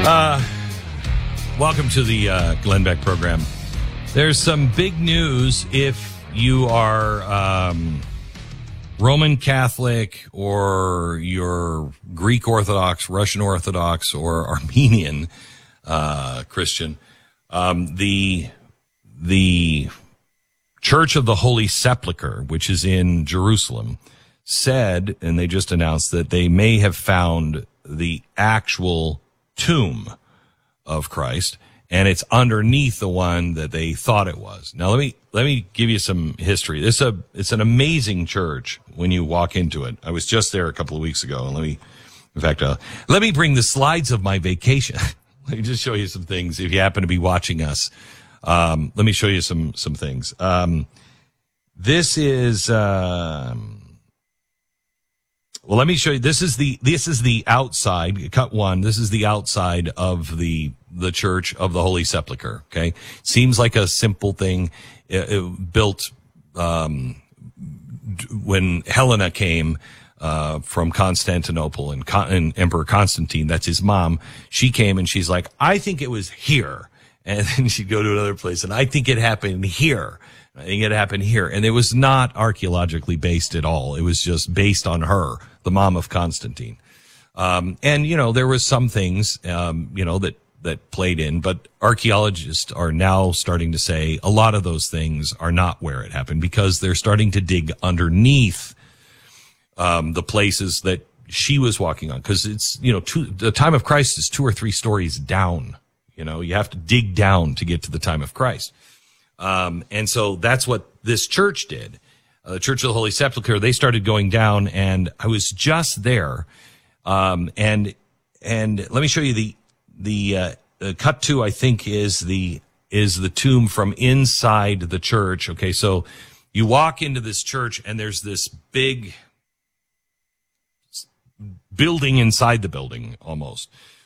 Welcome to the Glenn Beck program. There's some big news if you are Roman Catholic or you're Greek Orthodox, Russian Orthodox, or Armenian Christian. The Church of the Holy Sepulchre, which is in Jerusalem, said, and they just announced that they may have found the actual tomb of Christ, and it's underneath the one that they thought it was. Now, let me give you some history. It's an amazing church when you walk into it. I was just there a couple of weeks ago, and let me bring the slides of my vacation. Let me just show you some things if you happen to be watching us. Let me show you some things. This is well, let me show you. This is the outside. Cut one. This is the outside of the Church of the Holy Sepulchre. Okay, seems like a simple thing. It built when Helena came from Constantinople and Emperor Constantine. That's his mom. She came and she's like, I think it was here, and then she'd go to another place, and I think it happened here. I think it happened here. And it was not archaeologically based at all. It was just based on her, the mom of Constantine. And, there was some things, that played in, but archaeologists are now starting to say a lot of those things are not where it happened because they're starting to dig underneath, the places that she was walking on. Cause it's, the time of Christ is 2 or 3 stories down. You have to dig down to get to the time of Christ. And so that's what this church did. The Church of the Holy Sepulchre, they started going down, and I was just there. And let me show you the cut 2, I think is the tomb from inside the church. Okay. So you walk into this church and there's this big building inside the building almost